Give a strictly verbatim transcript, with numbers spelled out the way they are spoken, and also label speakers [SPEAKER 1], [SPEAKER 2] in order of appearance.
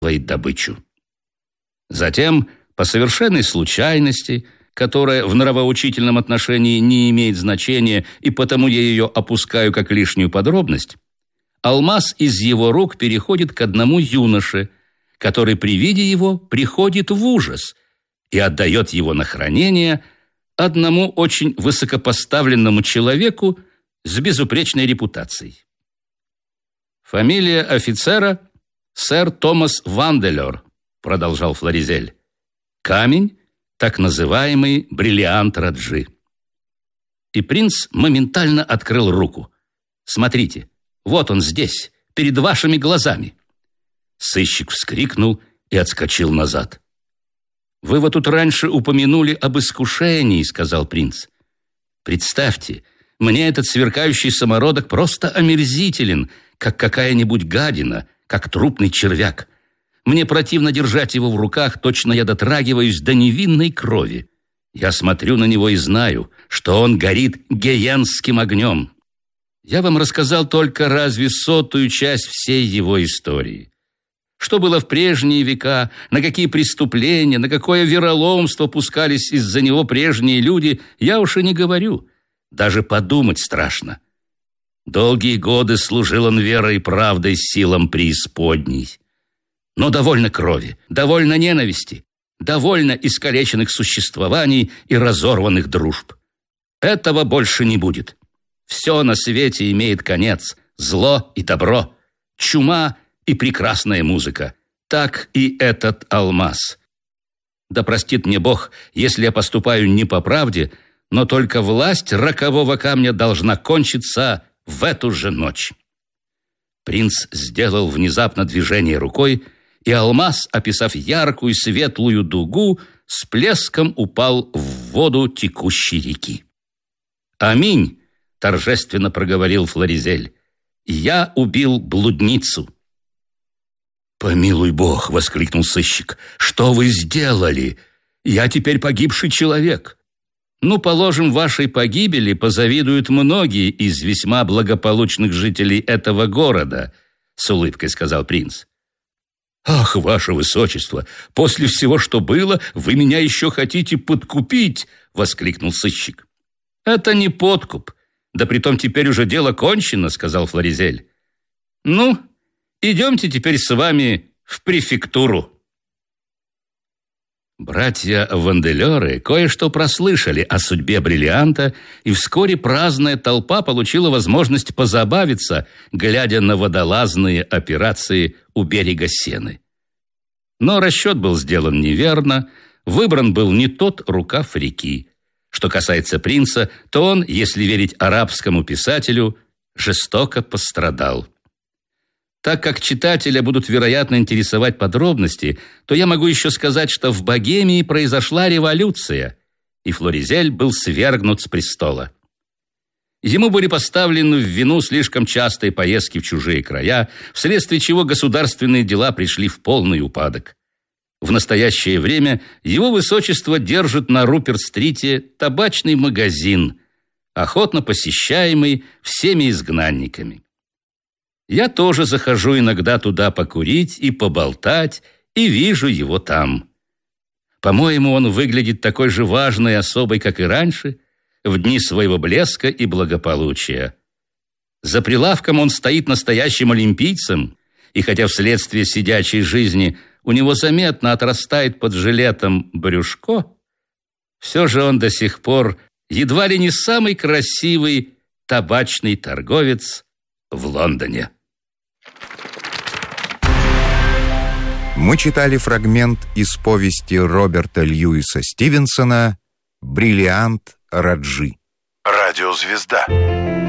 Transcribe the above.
[SPEAKER 1] добычу. Затем, по совершенной случайности, которая в нравоучительном отношении не имеет значения, и потому я ее опускаю как лишнюю подробность, алмаз из его рук переходит к одному юноше, который при виде его приходит в ужас и отдает его на хранение одному очень высокопоставленному человеку с безупречной репутацией. «Фамилия офицера — сэр Томас Ванделер», — продолжал Флоризель. «Камень — так называемый бриллиант Раджи». И принц моментально открыл руку. «Смотрите, вот он здесь, перед вашими глазами». Сыщик вскрикнул и отскочил назад. «Вы вот тут раньше упомянули об искушении», — сказал принц. «Представьте, мне этот сверкающий самородок просто омерзителен, как какая-нибудь гадина, как трупный червяк. Мне противно держать его в руках, точно я дотрагиваюсь до невинной крови. Я смотрю на него и знаю, что он горит гиенским огнем. Я вам рассказал только разве сотую часть всей его истории. Что было в прежние века, на какие преступления, на какое вероломство пускались из-за него прежние люди, я уж и не говорю. Даже подумать страшно. Долгие годы служил он верой и правдой силам преисподней. Но довольно крови, довольно ненависти, довольно искалеченных существований и разорванных дружб. Этого больше не будет. Все на свете имеет конец. Зло и добро, чума и прекрасная музыка. Так и этот алмаз. Да простит мне Бог, если я поступаю не по правде, но только власть рокового камня должна кончиться в эту же ночь». Принц сделал внезапно движение рукой, и алмаз, описав яркую светлую дугу, с плеском упал в воду текущей реки. «Аминь», — торжественно проговорил Флоризель, — «я убил блудницу». «Помилуй Бог!» — воскликнул сыщик. «Что вы сделали? Я теперь погибший человек». «Ну, положим, вашей погибели позавидуют многие из весьма благополучных жителей этого города», — с улыбкой сказал принц. «Ах, ваше высочество, после всего, что было, вы меня еще хотите подкупить!» — воскликнул сыщик. «Это не подкуп. Да притом теперь уже дело кончено», — сказал Флоризель. «Ну, идемте теперь с вами в префектуру». Братья Ванделеры кое-что прослышали о судьбе бриллианта, и вскоре праздная толпа получила возможность позабавиться, глядя на водолазные операции у берега Сены. Но расчет был сделан неверно, выбран был не тот рукав реки. Что касается принца, то он, если верить арабскому писателю, жестоко пострадал. Так как читателя будут, вероятно, интересовать подробности, то я могу еще сказать, что в Богемии произошла революция, и Флоризель был свергнут с престола. Ему были поставлены в вину слишком частые поездки в чужие края, вследствие чего государственные дела пришли в полный упадок. В настоящее время его высочество держит на Руперт-стрите табачный магазин, охотно посещаемый всеми изгнанниками. Я тоже захожу иногда туда покурить и поболтать, и вижу его там. По-моему, он выглядит такой же важной особой, как и раньше, в дни своего блеска и благополучия. За прилавком он стоит настоящим олимпийцем, и хотя вследствие сидячей жизни у него заметно отрастает под жилетом брюшко, все же он до сих пор едва ли не самый красивый табачный торговец в Лондоне.
[SPEAKER 2] Мы читали фрагмент из повести Роберта Льюиса Стивенсона «Бриллиант Раджи».
[SPEAKER 3] Радиозвезда.